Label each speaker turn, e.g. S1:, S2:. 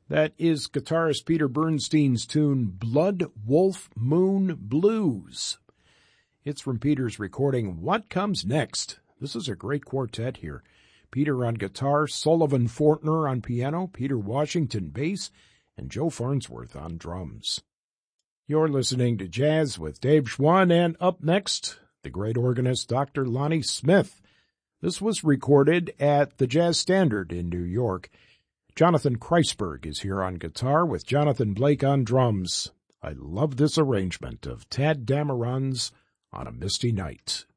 S1: That is guitarist Peter Bernstein's tune, Blood Wolf Moon Blues. It's from Peter's recording, What Comes Next? This is a great quartet here. Peter on guitar, Sullivan Fortner on piano, Peter Washington bass, and Joe Farnsworth on drums. You're listening to Jazz with Dave Schwann, and up next, the great organist Dr. Lonnie Smith. This was recorded at the Jazz Standard in New York. Jonathan Kreisberg is here on guitar with Jonathan Blake on drums. I love this arrangement of Tadd Dameron's On a Misty Night.